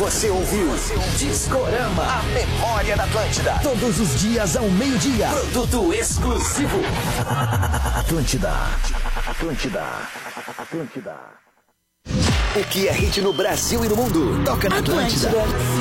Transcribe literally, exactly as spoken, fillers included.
Você ouviu Discorama, a memória da Atlântida. Todos os dias ao meio-dia. Produto exclusivo. Atlântida. Atlântida. Atlântida. O que é hit no Brasil e no mundo? Toca na Atlântida. Atlântida.